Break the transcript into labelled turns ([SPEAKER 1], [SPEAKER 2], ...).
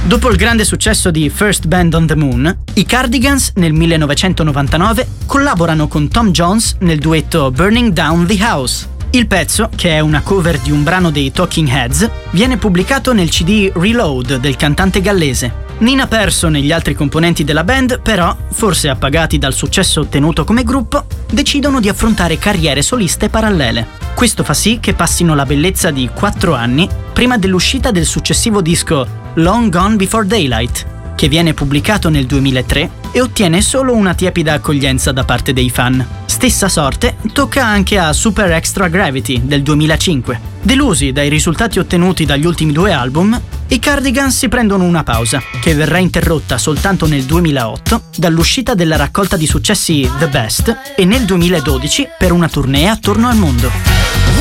[SPEAKER 1] Dopo il grande successo di First Band on the Moon, i Cardigans nel 1999 collaborano con Tom Jones nel duetto Burning Down the House. Il pezzo, che è una cover di un brano dei Talking Heads, viene pubblicato nel CD Reload del cantante gallese. Nina Persson e gli altri componenti della band, però, forse appagati dal successo ottenuto come gruppo, decidono di affrontare carriere soliste parallele. Questo fa sì che passino la bellezza di 4 anni prima dell'uscita del successivo disco Long Gone Before Daylight, che viene pubblicato nel 2003 e ottiene solo una tiepida accoglienza da parte dei fan. Stessa sorte tocca anche a Super Extra Gravity del 2005. Delusi dai risultati ottenuti dagli ultimi 2 album, i Cardigans si prendono una pausa, che verrà interrotta soltanto nel 2008 dall'uscita della raccolta di successi The Best e nel 2012 per una tournée attorno al mondo.